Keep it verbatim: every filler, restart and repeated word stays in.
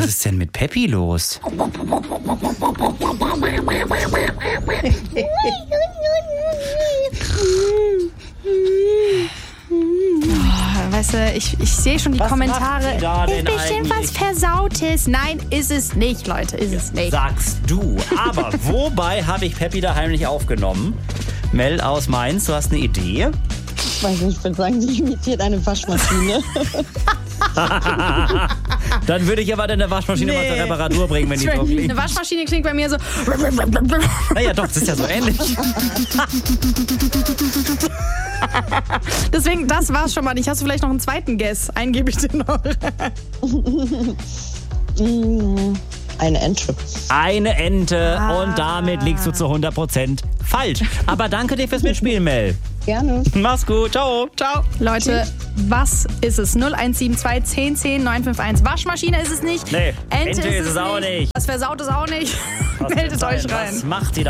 Was ist denn mit Peppi los? Weißt du, ich, ich sehe schon die Was Kommentare. macht sie da denn Ist bestimmt was eigentlich? Versautes. Nein, ist es nicht, Leute. Ist es nicht. Sagst du. Aber wobei habe ich Peppi da heimlich aufgenommen? Mel aus Mainz, du hast eine Idee? Ich weiß nicht, ich würde sagen, sie imitiert eine Waschmaschine. Dann würde ich aber deine Waschmaschine mal zur Reparatur bringen, wenn die so klingt. Eine Waschmaschine klingt bei mir so. Naja, doch, das ist ja so ähnlich. Deswegen, das war's schon mal nicht. Hast du vielleicht noch einen zweiten Guess? Einen gebe ich dir noch. Eine Ente. Eine Ente Ah. und damit liegst du zu hundert Prozent falsch. Aber danke dir fürs Mitspielen, Mel. Gerne. Mach's gut, ciao. Ciao. Leute, was ist es? null eins sieben zwei, zehn, zehn, neun fünf eins. Waschmaschine ist es nicht. Nee, Ente, Ente ist es auch nicht. Was versaut ist auch nicht. Meldet euch rein. Was macht die da?